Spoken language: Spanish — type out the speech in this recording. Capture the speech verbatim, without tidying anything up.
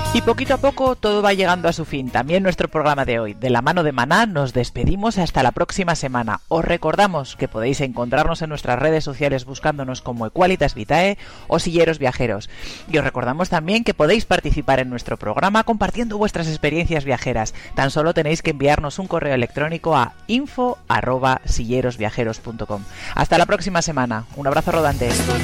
Y poquito a poco todo va llegando a su fin, también nuestro programa de hoy. De la mano de Maná nos despedimos hasta la próxima semana. Os recordamos que podéis encontrarnos en nuestras redes sociales buscándonos como Equalitas Vitae o Silleros Viajeros. Y os recordamos también que podéis participar en nuestro programa compartiendo vuestras experiencias viajeras. Tan solo tenéis que enviarnos un correo electrónico a info arroba silleros viajeros punto com. Hasta la próxima semana. Un abrazo rodante.